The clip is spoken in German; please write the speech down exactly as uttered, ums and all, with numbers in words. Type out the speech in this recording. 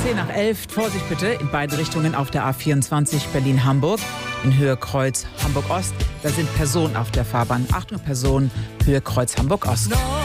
zehn nach elf. Vorsicht bitte in beide Richtungen auf der A vierundzwanzig Berlin-Hamburg. In Höhe Kreuz Hamburg-Ost. Da sind Personen auf der Fahrbahn. Achtung, Personen, Höhe Kreuz Hamburg-Ost.